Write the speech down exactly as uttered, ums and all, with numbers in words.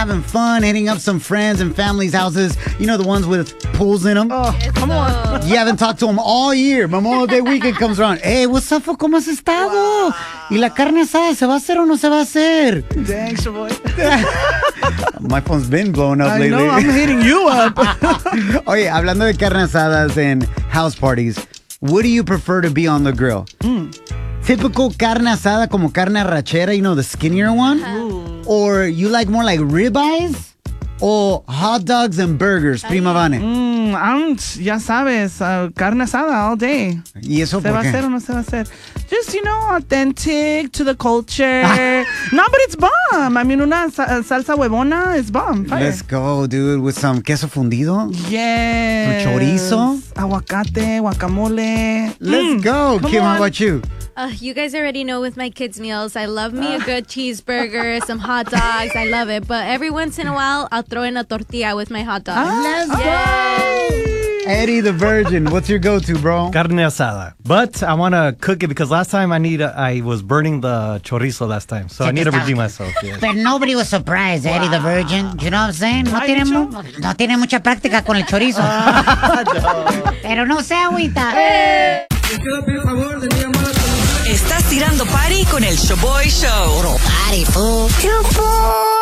having fun, hitting up some friends and family's houses. You know, the ones with pools in them. Oh, come on. You haven't talked to them all year. Memorial Day weekend comes around. Hey, what's up, ¿cómo has estado? Wow. ¿Y la carne asada se va a hacer o no se va a hacer? Dang, Shaboy. My phone's been blowing up I lately. know, I'm hitting you up. Oye, hablando de carne asadas and house parties, what do you prefer to be on the grill? Mm. Typical carne asada como carne arrachera, you know, the skinnier one? Ooh. Or you like more like ribeyes? Or hot dogs and burgers, prima Vane? Mm, I'm, ya sabes, uh, carne asada all day. ¿Y eso ¿Se por va qué? a hacer o no se va a hacer? Just, you know, authentic to the culture. No, but it's bomb. I mean, una salsa huevona is bomb. Fire. Let's go, dude, with some queso fundido. Yes. Some chorizo. Aguacate, guacamole. Let's mm, go. Kim, how about you? Uh, you guys already know with my kids' meals, I love me a good cheeseburger, some hot dogs. I love it. But every once in a while, I'll throw in a tortilla with my hot dog. Ah, let's Yay. go. Eddie the Virgin, what's your go-to, bro? Carne asada. But I want to cook it because last time I need a, I was burning the chorizo last time. So I need to redeem myself. Yeah. But nobody was surprised, Eddie the Virgin. You know what I'm saying? No tiene, mu no tiene mucha práctica con el chorizo. Pero no se agüita. Hey. Estás tirando party con el Shaboy Show. Puro party, fool.